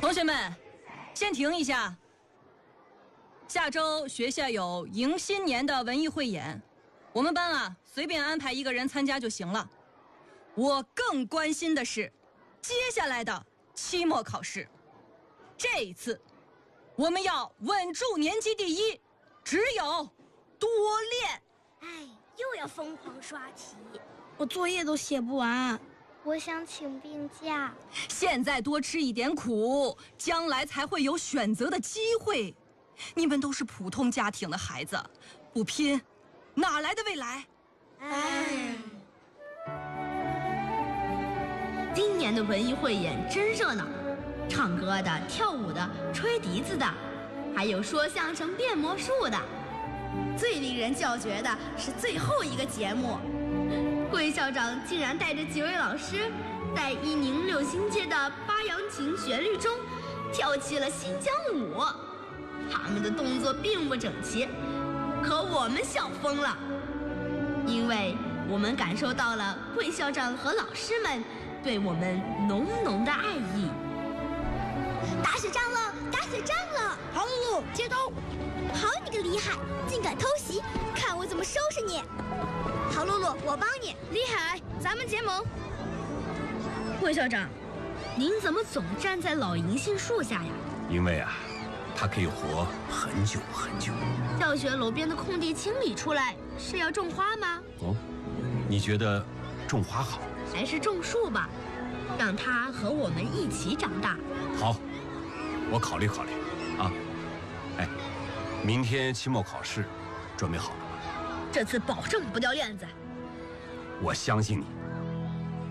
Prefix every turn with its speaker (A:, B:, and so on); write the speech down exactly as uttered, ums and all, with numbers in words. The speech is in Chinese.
A: 同学们，先停一下。下周学校有迎新年的文艺汇演，我们班啊随便安排一个人参加就行了。我更关心的是接下来的期末考试。这一次我们要稳住年级第一，只有多练。
B: 哎，又要疯狂刷题，
C: 我作业都写不完。
B: 我想请病假。
A: 现在多吃一点苦，将来才会有选择的机会。你们都是普通家庭的孩子，不拼，哪来的未来？
B: 哎，
D: 今年的文艺汇演真热闹，唱歌的、跳舞的、吹笛子的，还有说相声、变魔术的。最令人叫绝的是最后一个节目，桂校长竟然带着几位老师，在伊宁六星街的八扬琴旋律中跳起了新疆舞。他们的动作并不整齐，可我们笑疯了，因为我们感受到了桂校长和老师们对我们浓浓的爱意。
B: 打雪仗了，打雪仗了！
C: 好露露，接刀！
B: 好你个厉害，竟敢偷袭，看我怎么收拾你！好露露，我帮你。
C: 厉害，咱们结盟。
D: 桂校长，您怎么总站在老银杏树下呀？
E: 因为啊，它可以活很久很久。
D: 教学楼边的空地清理出来，是要种花吗？
E: 哦，你觉得种花好，
D: 还是种树吧，让它和我们一起长大。
E: 好，我考虑考虑啊。哎，明天期末考试准备好了吗？
D: 这次保证不掉链子。
E: 我相信你。